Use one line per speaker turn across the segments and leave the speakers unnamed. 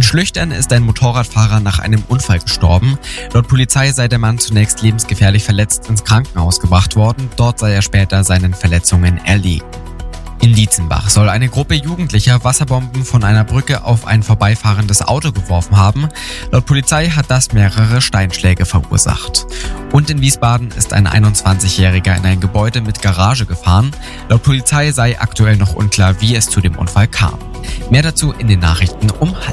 Schlüchtern ist ein Motorradfahrer nach einem Unfall gestorben. Laut Polizei sei der Mann zunächst lebensgefährlich verletzt ins Krankenhaus gebracht worden. Dort sei er später seinen Verletzungen erlegen. In Dietzenbach soll eine Gruppe Jugendlicher Wasserbomben von einer Brücke auf ein vorbeifahrendes Auto geworfen haben. Laut Polizei hat das mehrere Steinschläge verursacht. Und in Wiesbaden ist ein 21-Jähriger in ein Gebäude mit Garage gefahren. Laut Polizei sei aktuell noch unklar, wie es zu dem Unfall kam. Mehr dazu in den Nachrichten um 12:30.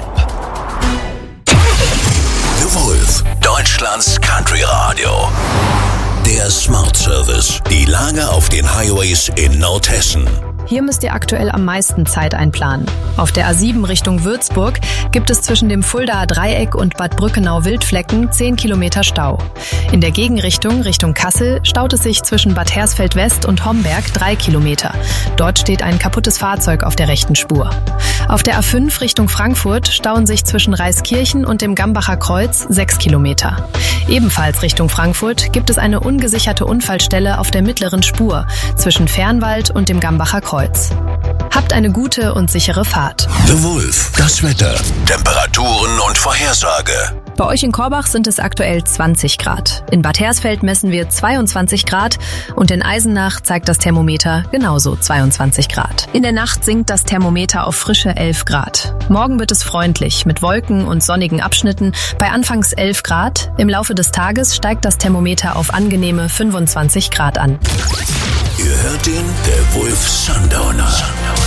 The Wolf, Deutschlands Country Radio. Der Smart Service. Die Lage auf den Highways in Nordhessen.
Hier müsst ihr aktuell am meisten Zeit einplanen. Auf der A7 Richtung Würzburg gibt es zwischen dem Fuldaer Dreieck und Bad Brückenau-Wildflecken 10 Kilometer Stau. In der Gegenrichtung Richtung Kassel staut es sich zwischen Bad Hersfeld West und Homberg 3 Kilometer. Dort steht ein kaputtes Fahrzeug auf der rechten Spur. Auf der A5 Richtung Frankfurt stauen sich zwischen Reiskirchen und dem Gambacher Kreuz 6 Kilometer. Ebenfalls Richtung Frankfurt gibt es eine ungesicherte Unfallstelle auf der mittleren Spur zwischen Fernwald und dem Gambacher Kreuz. Habt eine gute und sichere Fahrt.
The Wolf, das Wetter, Temperaturen und Vorhersage.
Bei euch in Korbach sind es aktuell 20 Grad. In Bad Hersfeld messen wir 22 Grad und in Eisenach zeigt das Thermometer genauso 22 Grad. In der Nacht sinkt das Thermometer auf frische 11 Grad. Morgen wird es freundlich mit Wolken und sonnigen Abschnitten bei anfangs 11 Grad. Im Laufe des Tages steigt das Thermometer auf angenehme 25 Grad an.
Ihr hört den The Wolf Sundowner.